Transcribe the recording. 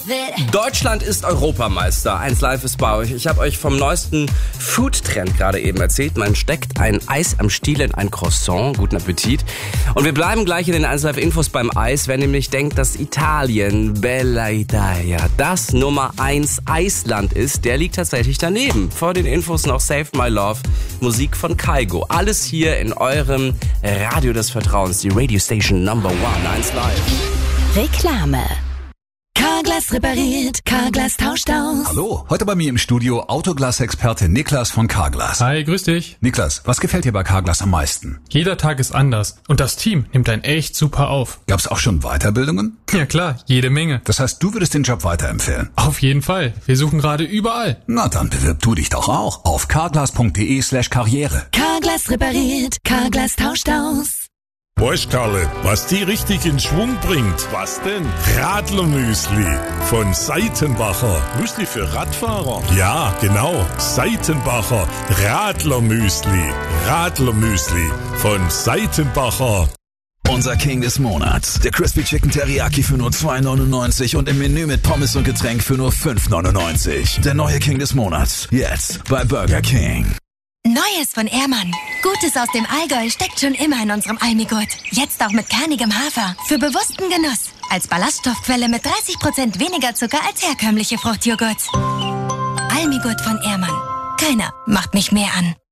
Deutschland ist Europameister. 1Live ist bei euch. Ich habe euch vom neuesten Food-Trend gerade eben erzählt. Man steckt ein Eis am Stiel in ein Croissant. Guten Appetit. Und wir bleiben gleich in den 1Live-Infos beim Eis. Wer nämlich denkt, dass Italien, Bella Italia, das Nummer 1 Eisland ist, der liegt tatsächlich daneben. Vor den Infos noch Save My Love, Musik von Kygo. Alles hier in eurem Radio des Vertrauens, die Radio Station Number 1, 1Live. Reklame. Carglass repariert, Carglass tauscht aus. Hallo, heute bei mir im Studio Autoglas-Experte Niklas von Carglass. Hi, grüß dich. Niklas, was gefällt dir bei Carglass am meisten? Jeder Tag ist anders und das Team nimmt einen echt super auf. Gab's auch schon Weiterbildungen? Ja klar, jede Menge. Das heißt, du würdest den Job weiterempfehlen? Auf jeden Fall. Wir suchen gerade überall. Na dann bewirb du dich doch auch auf carglass.de/karriere. Carglass repariert, Carglass tauscht aus. Weißt Karle, was die richtig in Schwung bringt? Was denn? Radlermüsli von Seitenbacher. Müsli für Radfahrer? Ja, genau. Seitenbacher Radlermüsli. Radlermüsli von Seitenbacher. Unser King des Monats. Der Crispy Chicken Teriyaki für nur $2,99 und im Menü mit Pommes und Getränk für nur $5,99. Der neue King des Monats. Jetzt bei Burger King. Neues von Ehrmann. Gutes aus dem Allgäu steckt schon immer in unserem Almigurt. Jetzt auch mit kernigem Hafer. Für bewussten Genuss. Als Ballaststoffquelle mit 30% weniger Zucker als herkömmliche Fruchtjoghurt. Almigurt von Ehrmann. Keiner macht mich mehr an.